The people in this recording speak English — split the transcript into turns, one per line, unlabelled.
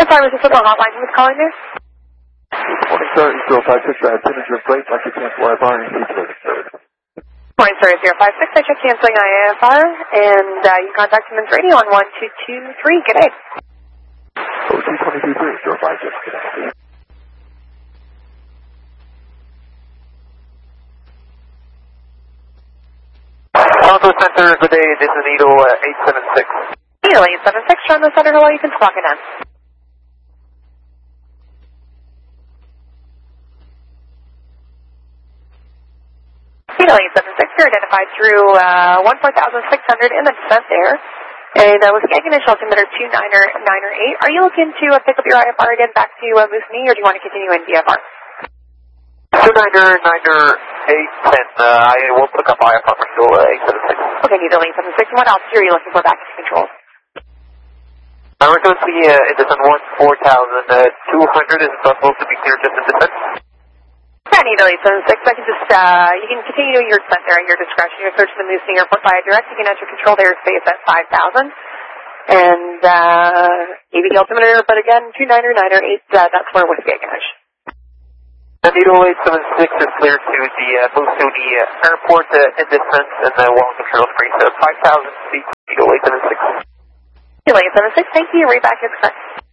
sorry, was this a hotline who was calling there?
Morning, sir. 056, I had signature plate. I could cancel IFR and keep it.
Morning, sir. 056, I check canceling IFR, and you can contact Simmons Radio on 1223. Good day.
0223, 056, good day.
Toronto Center, good day. This is Needle 876.
Needle 876, Toronto Center. Hello, you can clock it in. Needle 876, you're identified through 14,600 in the descent there. And with the ignition altimeter 29908, are you looking to pick up your IFR again back to Moosonee, or do you want to continue in VFR?
29908, and I will pick up IFR for still 876.
Okay, Needle 876, and what altitude are you looking for back into control?
We're going to see in descent 4,200. Is it possible to be clear just in descent?
Yeah, Needle 876, I can just, you can continue your descent there at your discretion. You're searching the Moosonee Airport via direct. You can enter control airspace at 5,000. And, ABD altimeter, but again, 29908, that's for Whiskey Ganesh.
Needle 876 is clear to the Moosonee Airport in descent, and while control free, so 5,000 feet, Needle 876.
Needle 876, thank you, right back, it's correct.